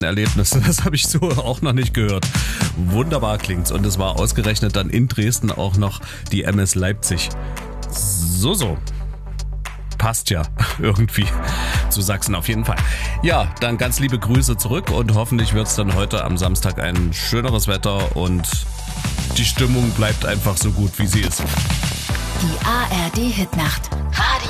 Erlebnis. Das habe ich so auch noch nicht gehört. Wunderbar klingt's. Und es war ausgerechnet dann in Dresden auch noch die MS Leipzig. So. Passt ja irgendwie zu Sachsen auf jeden Fall. Ja, dann ganz liebe Grüße zurück und hoffentlich wird's dann heute am Samstag ein schöneres Wetter und die Stimmung bleibt einfach so gut, wie sie ist. Die ARD Hitnacht.